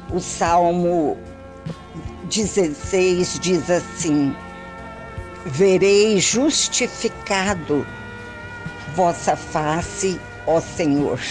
O Salmo 16 diz assim: verei justificado vossa face, ó Senhor.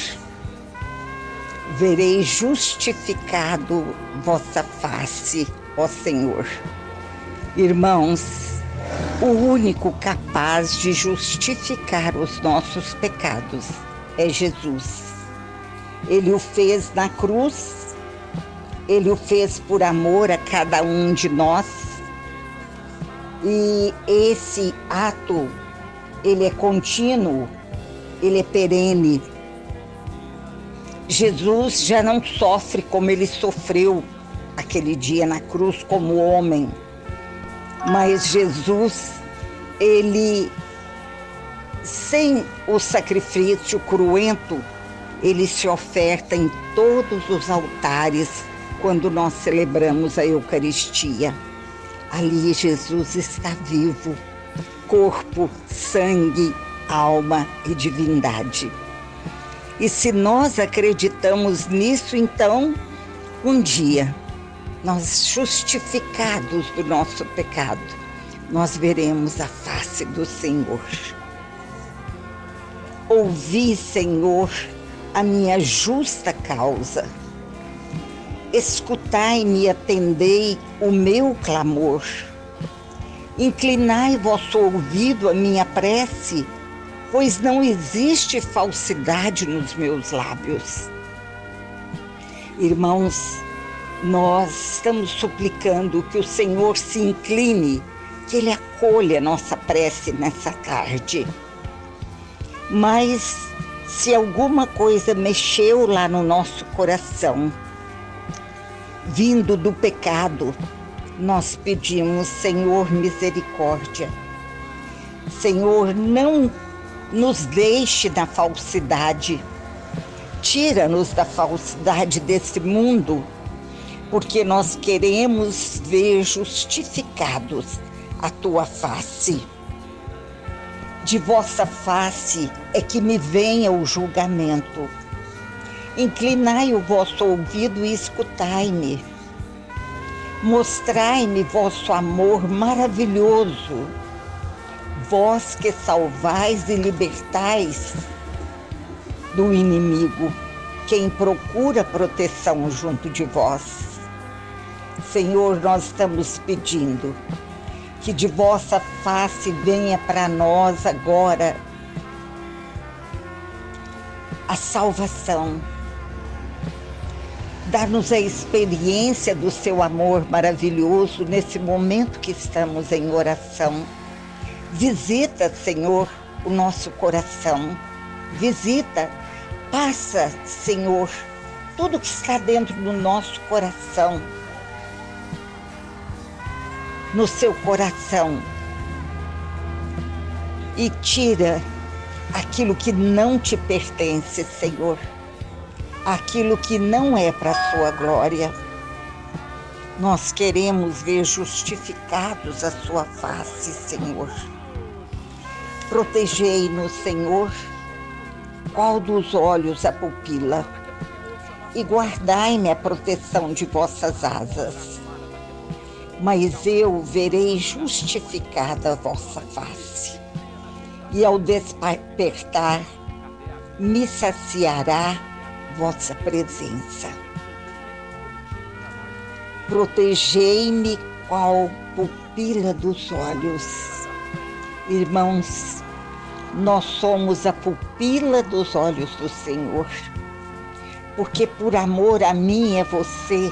Verei justificado vossa face, ó Senhor. Irmãos, o único capaz de justificar os nossos pecados é Jesus. Ele o fez na cruz, ele o fez por amor a cada um de nós. E esse ato, ele é contínuo, ele é perene. Jesus já não sofre como ele sofreu aquele dia na cruz como homem, mas Jesus, ele, sem o sacrifício cruento, ele se oferta em todos os altares quando nós celebramos a Eucaristia. Ali Jesus está vivo, corpo, sangue, alma e divindade. E se nós acreditamos nisso, então, um dia, nós justificados do nosso pecado, nós veremos a face do Senhor. Ouvi, Senhor, a minha justa causa. Escutai-me e atendei o meu clamor. Inclinai vosso ouvido à minha prece, pois não existe falsidade nos meus lábios. Irmãos, nós estamos suplicando que o Senhor se incline, que Ele acolha nossa prece nessa tarde. Mas se alguma coisa mexeu lá no nosso coração, vindo do pecado, nós pedimos, Senhor, misericórdia. Senhor, não nos deixe na falsidade. Tira-nos da falsidade desse mundo, porque nós queremos ver justificados a tua face. De vossa face é que me venha o julgamento. Inclinai o vosso ouvido e escutai-me. Mostrai-me vosso amor maravilhoso, vós que salvais e libertais do inimigo, quem procura proteção junto de vós. Senhor, nós estamos pedindo que de vossa face venha para nós agora a salvação. Dá-nos a experiência do seu amor maravilhoso nesse momento que estamos em oração. Visita, Senhor, o nosso coração. Visita, passa, Senhor, tudo que está dentro do nosso coração, no seu coração, e tira aquilo que não te pertence, Senhor, aquilo que não é para a sua glória. Nós queremos ver justificados a sua face, Senhor. Protegei-nos, Senhor, qual dos olhos a pupila, e guardai-me a proteção de vossas asas. Mas eu verei justificada a vossa face, e ao despertar me saciará vossa presença. Protegei-me qual pupila dos olhos. Irmãos, nós somos a pupila dos olhos do Senhor, porque por amor a mim e a você,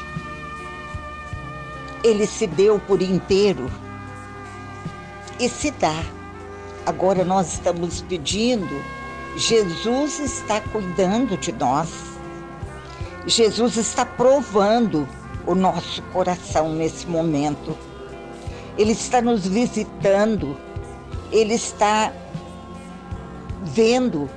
Ele se deu por inteiro e se dá. Agora nós estamos pedindo, Jesus está cuidando de nós. Jesus está provando o nosso coração nesse momento. Ele está nos visitando, Ele está vendo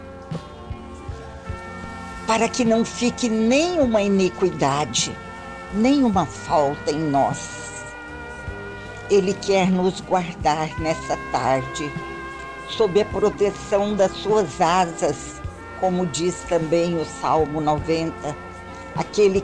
para que não fique nenhuma iniquidade, nenhuma falta em nós. Ele quer nos guardar nessa tarde, sob a proteção das suas asas, como diz também o Salmo 90, aquele